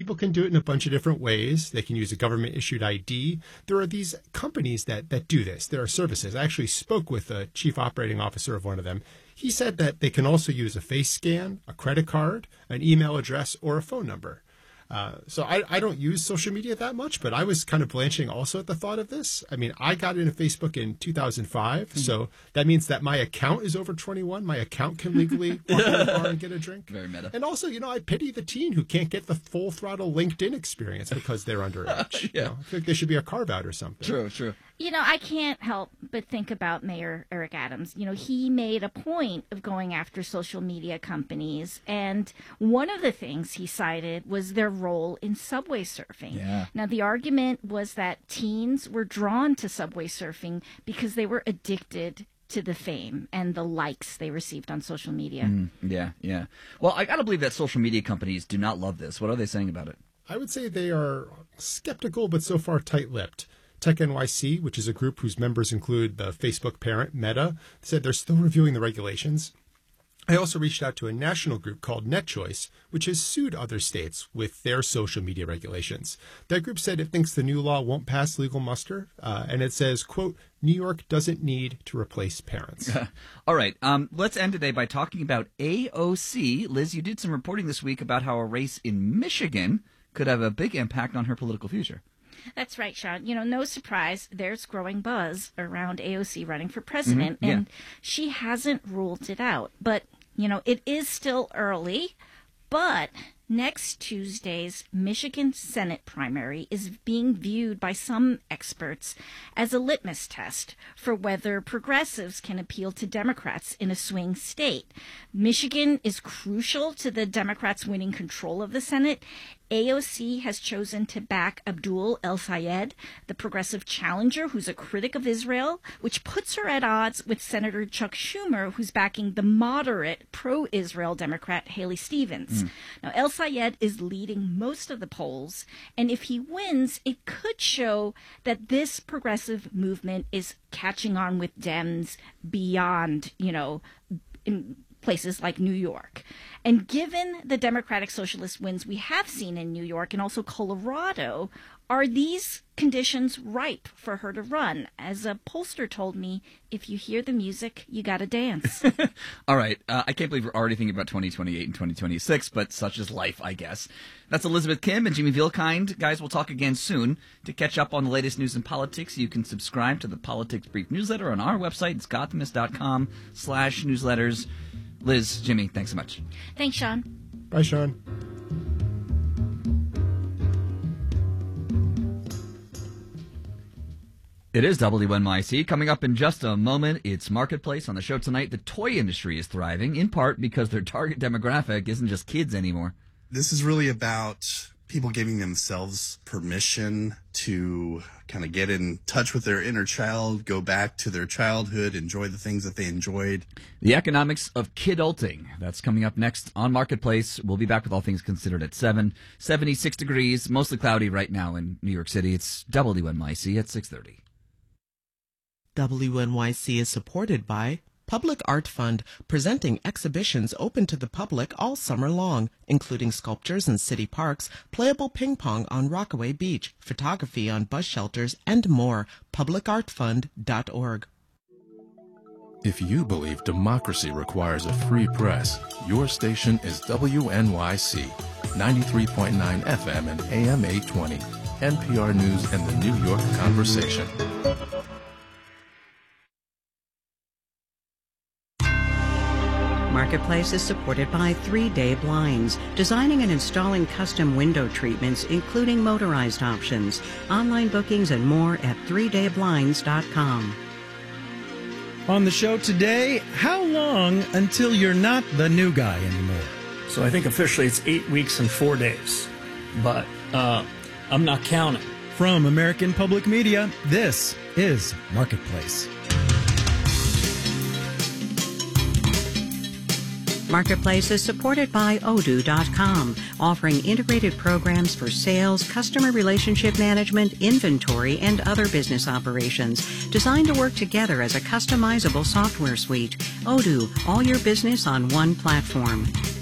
people can do it in a bunch of different ways. They can use a government-issued ID. There are these companies that do this. There are services. I actually spoke with the chief operating officer of one of them. He said that they can also use a face scan, a credit card, an email address, or a phone number. So I don't use social media that much, but I was kind of blanching also at the thought of this. I mean, I got into Facebook in 2005, so that means that my account is over 21. My account can legally walk to the bar and get a drink. Very meta. And also, I pity the teen who can't get the full throttle LinkedIn experience because they're underage. Yeah. I think there should be a carve-out or something. True. I can't help but think about Mayor Eric Adams. He made a point of going after social media companies, and one of the things he cited was their role in subway surfing. Yeah. Now, the argument was that teens were drawn to subway surfing because they were addicted to the fame and the likes they received on social media. Yeah. Well, I got to believe that social media companies do not love this. What are they saying about it? I would say they are skeptical, but so far tight-lipped. Tech NYC, which is a group whose members include the Facebook parent, Meta, said they're still reviewing the regulations. I also reached out to a national group called NetChoice, which has sued other states with their social media regulations. That group said it thinks the new law won't pass legal muster, and it says, quote, New York doesn't need to replace parents. All right. Let's end today by talking about AOC. Liz, you did some reporting this week about how a race in Michigan could have a big impact on her political future. That's right, Sean. No surprise, there's growing buzz around AOC running for president, and she hasn't ruled it out. But, it is still early, but next Tuesday's Michigan Senate primary is being viewed by some experts as a litmus test for whether progressives can appeal to Democrats in a swing state. Michigan is crucial to the Democrats winning control of the Senate. AOC has chosen to back Abdul El-Sayed, the progressive challenger who's a critic of Israel, which puts her at odds with Senator Chuck Schumer, who's backing the moderate pro-Israel Democrat Haley Stevens. Now, El-Sayed is leading most of the polls, and if he wins, it could show that this progressive movement is catching on with Dems beyond, in places like New York. And given the Democratic Socialist wins we have seen in New York and also Colorado, are these conditions ripe for her to run? As a pollster told me, if you hear the music, you got to dance. All right. I can't believe we're already thinking about 2028 and 2026, but such is life, I guess. That's Elizabeth Kim and Jimmy Vilkind. Guys, we'll talk again soon. To catch up on the latest news in politics, you can subscribe to the Politics Brief newsletter on our website. It's gothamist.com/newsletters. Liz, Jimmy, thanks so much. Thanks, Sean. Bye, Sean. It is WNYC. Coming up in just a moment, it's Marketplace. On the show tonight, the toy industry is thriving, in part because their target demographic isn't just kids anymore. This is really about people giving themselves permission to kind of get in touch with their inner child, go back to their childhood, enjoy the things that they enjoyed. The economics of kidulting. That's coming up next on Marketplace. We'll be back with all things considered at 7. 76 degrees, mostly cloudy right now in New York City. It's WNYC at 6:30. WNYC is supported by Public Art Fund, presenting exhibitions open to the public all summer long, including sculptures in city parks, playable ping pong on Rockaway Beach, photography on bus shelters, and more. PublicArtFund.org. If you believe democracy requires a free press, your station is WNYC, 93.9 FM and AM 820, NPR News and the New York Conversation. Marketplace is supported by 3 Day Blinds, designing and installing custom window treatments, including motorized options. Online bookings and more at 3dayblinds.com. On the show today, how long until you're not the new guy anymore? So I think officially it's 8 weeks and 4 days, but I'm not counting. From American Public Media, this is Marketplace. Marketplace is supported by Odoo.com, offering integrated programs for sales, customer relationship management, inventory, and other business operations, designed to work together as a customizable software suite. Odoo, all your business on one platform.